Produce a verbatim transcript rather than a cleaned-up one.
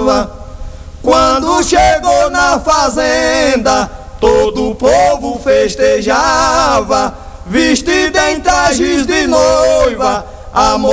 alva. Quando chegou na fazenda, todo o povo festejava, vestida em trajes de noiva, a